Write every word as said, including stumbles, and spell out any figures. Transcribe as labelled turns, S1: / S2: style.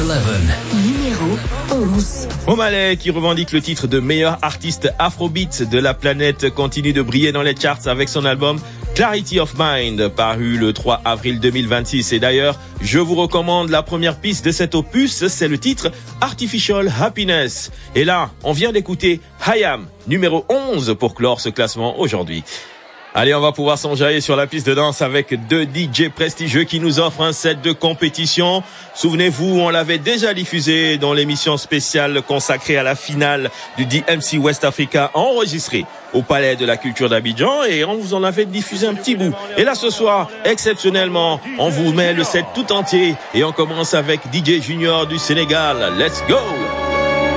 S1: onze. Numéro onze.
S2: Omalay, qui revendique le titre de meilleur artiste afrobeat de la planète, continue de briller dans les charts avec son album Clarity of Mind, paru le trois avril deux mille vingt-six. Et d'ailleurs, je vous recommande la première piste de cet opus, c'est le titre Artificial Happiness. Et là, on vient d'écouter I Am, numéro onze pour clore ce classement aujourd'hui. Allez, on va pouvoir s'enjailler sur la piste de danse avec deux D J prestigieux qui nous offrent un set de compétition. Souvenez-vous, on l'avait déjà diffusé dans l'émission spéciale consacrée à la finale du D M C West Africa, enregistrée au Palais de la Culture d'Abidjan, et on vous en avait diffusé un petit bout. Et là, ce soir, exceptionnellement, on vous met le set tout entier et on commence avec D J Junior du Sénégal. Let's go!